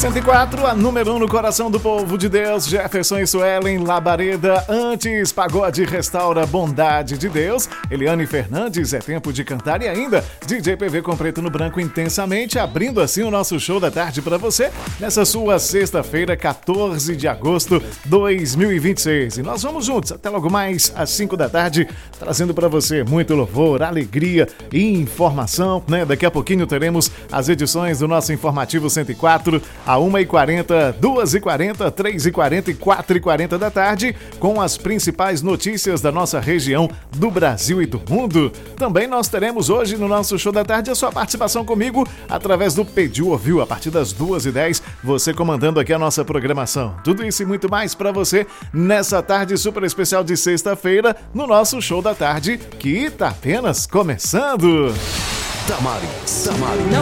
104, a número 1 no coração do povo de Deus, Jefferson e Suelen Labareda. Antes, Pagode Restaura Bondade de Deus, Eliane Fernandes, É Tempo de Cantar. E ainda, DJ PV com Preto no Branco Intensamente, abrindo assim o nosso show da tarde para você, nessa sua sexta-feira, 14 de agosto de 2026. E nós vamos juntos até logo mais às 5 da tarde, trazendo para você muito louvor, alegria e informação, né? Daqui a pouquinho teremos as edições do nosso Informativo 104, a 1h40, 2h40, 3h40 e 4h40 da tarde, com as principais notícias da nossa região, do Brasil e do mundo. Também nós teremos hoje no nosso show da tarde a sua participação comigo através do Pediu Ouviu, a partir das 2h10, você comandando aqui a nossa programação. Tudo isso e muito mais para você nessa tarde super especial de sexta-feira, no nosso show da tarde, que tá apenas começando. Damaris.